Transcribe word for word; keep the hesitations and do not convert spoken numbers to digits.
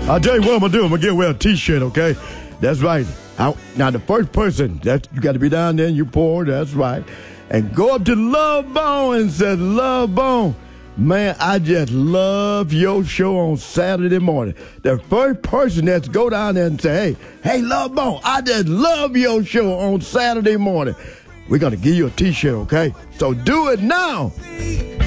I'll tell you what I'm going to do. I'm going to get away a T-shirt, okay? That's right. I, now, the first person, that you got to be down there and you pour, that's right. And go up to Love Bone and say, Love Bone, man, I just love your show on Saturday morning. The first person that's go down there and say, hey, hey, Love Bone, I just love your show on Saturday morning. We're going to give you a T-shirt, okay? So do it now.